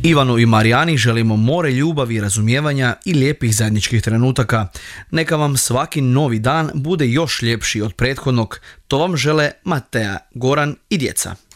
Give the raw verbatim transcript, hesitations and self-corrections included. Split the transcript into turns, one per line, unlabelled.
Ivanu i Marijani želimo more ljubavi, razumijevanja i lijepih zajedničkih trenutaka. Neka vam svaki novi dan bude još ljepši od prethodnog. To vam žele Matea, Goran i djeca.